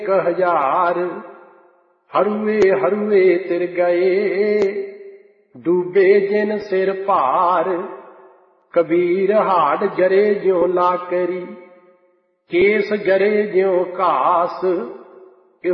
1000 ਹਰੂਏ ਹਰੂਏ ਤਿਰ ਗਏ। ਡੂਬੇ ਜਿਨ ਸਿਰ ਭਾਰ ਕਬੀਰ ਹਾੜ ਜਰੇ ਜਿਉ ਲਾਕਰੀ। ਕੇਸ ਜਰੇ ਜਿਉ ਘਾਸ